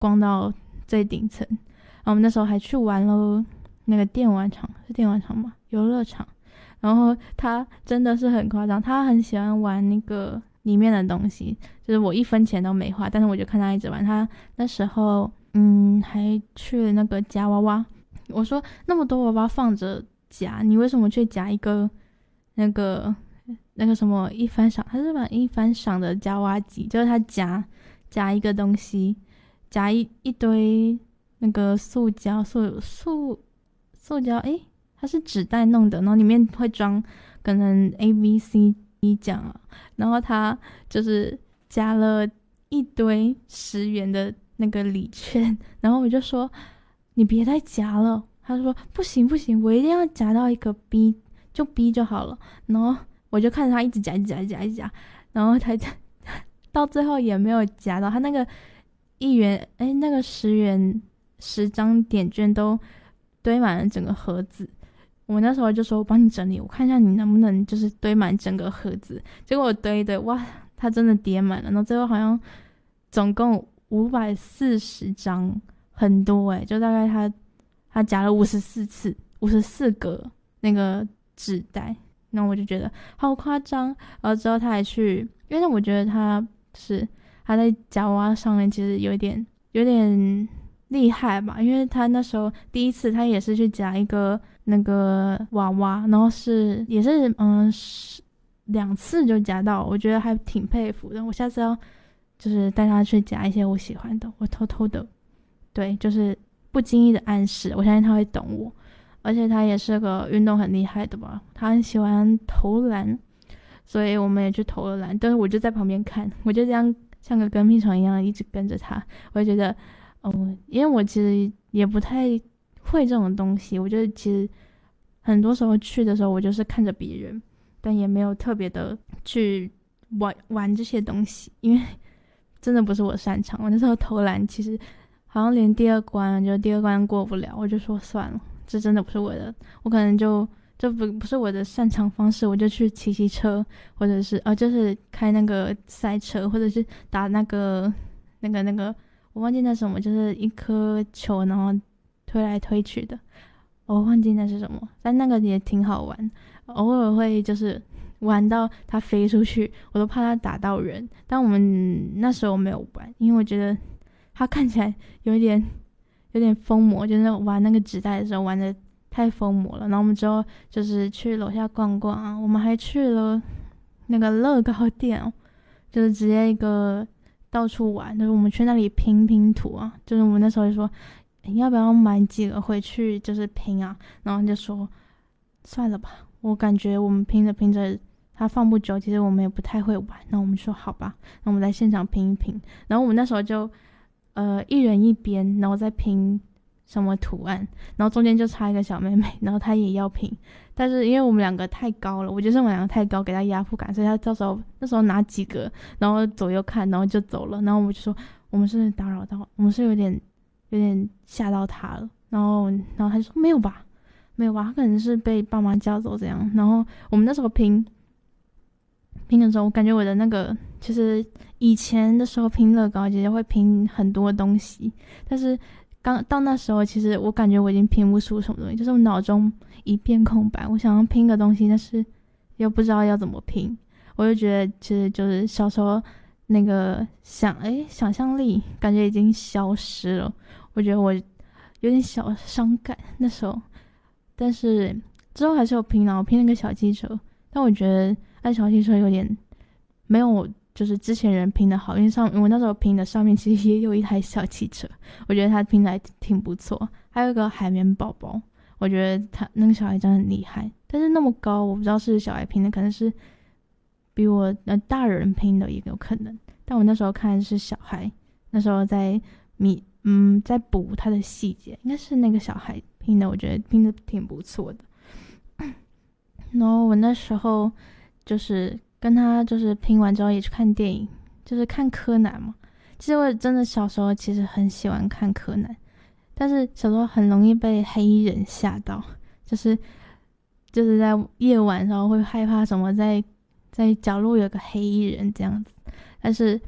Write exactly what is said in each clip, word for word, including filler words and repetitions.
逛到最顶层。然后我们那时候还去玩了那个电玩场，是电玩场吗？游乐场。然后他真的是很夸张，他很喜欢玩那个里面的东西，就是我一分钱都没花，但是我就看他一直玩。他那时候嗯还去了那个夹娃娃，我说那么多娃娃放着夹，你为什么去夹一个那个那个什么一番赏？他是把一番赏的夹娃机，就是他夹夹一个东西，夹一一堆那个塑胶塑塑塑胶，诶，它是纸袋弄的，然后里面会装可能 A B C D 奖啊，然后他就是加了一堆十元的那个礼券，然后我就说你别再夹了，他说不行不行，我一定要夹到一个 B， 就 B 就好了。然后我就看着他一直夹一直夹一直夹一直夹，然后他到最后也没有夹到，他那个一元哎那个十元十张点券都堆满了整个盒子。我那时候就说我帮你整理，我看一下你能不能就是堆满整个盒子。结果我堆一堆，哇，它真的叠满了。然后最后好像总共五百四十张，很多欸，就大概他他夹了五十四次，五十四个那个纸袋。那我就觉得好夸张。然后之后他还去，因为我觉得他是他在夹娃娃上面其实有一点有点厉害吧，因为他那时候第一次他也是去夹一个那个娃娃，然后是也是嗯是两次就夹到，我觉得还挺佩服的。我下次要就是带他去夹一些我喜欢的，我偷偷的对，就是不经意的暗示，我相信他会懂我。而且他也是个运动很厉害的吧，他很喜欢投篮，所以我们也去投了篮，但是我就在旁边看，我就这样像个跟屁虫一样一直跟着他。我就觉得哦，因为我其实也不太会这种东西，我觉得其实很多时候去的时候我就是看着别人，但也没有特别的去玩玩这些东西，因为真的不是我擅长。我那时候投篮其实好像连第二关就第二关过不了，我就说算了，这真的不是我的，我可能就这不不是我的擅长方式，我就去骑骑车，或者是呃就是开那个赛车，或者是打那个那个那个我忘记那什么，就是一颗球然后推来推去的，我忘记那是什么，但那个也挺好玩。偶尔会就是玩到它飞出去，我都怕它打到人。但我们那时候没有玩，因为我觉得它看起来有点有点疯魔，就是玩那个纸袋的时候玩的太疯魔了。然后我们之后就是去楼下逛逛啊，我们还去了那个乐高店哦，就是直接一个到处玩，就是我们去那里拼拼图啊，就是我们那时候就说你要不要买几个回去就是拼啊，然后就说算了吧，我感觉我们拼着拼着它放不久，其实我们也不太会玩，那我们说好吧，那我们在现场拼一拼。然后我们那时候就呃一人一边，然后再拼什么图案，然后中间就差一个小妹妹，然后她也要拼，但是因为我们两个太高了，我觉得我们两个太高给她压迫感，所以她到时候那时候拿几个然后左右看然后就走了。然后我们就说我们是打扰到，我们是有点有点吓到她了。然后然后她就说没有吧没有吧，她可能是被爸妈叫走这样。然后我们那时候拼拼的时候，我感觉我的那个其实以前的时候拼乐高其实会拼很多东西，但是刚到那时候其实我感觉我已经拼不出什么东西，就是我脑中一片空白，我想要拼个东西但是又不知道要怎么拼。我就觉得其实就是小时候那个想诶想象力感觉已经消失了，我觉得我有点小伤感那时候。但是之后还是有拼啊，我拼那个小汽车，但我觉得那小汽车有点没有就是之前人拼的好，因为上我那时候拼的上面其实也有一台小汽车，我觉得他拼的还挺不错。还有一个海绵宝宝，我觉得他那个小孩真的很厉害，但是那么高我不知道是小孩拼的，可能是比我呃大人拼的也有可能。但我那时候看的是小孩，那时候在米嗯在补他的细节，应该是那个小孩拼的，我觉得拼的挺不错的。然后我那时候就是跟他就是拼完之后也去看电影，就是看柯南嘛。其实我真的小时候其实很喜欢看柯南，但是小时候很容易被黑衣人吓到，就是就是在夜晚的时候会害怕什么在在角落有个黑衣人这样子。但是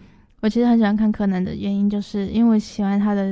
我其实很喜欢看柯南的原因，就是因为我喜欢他的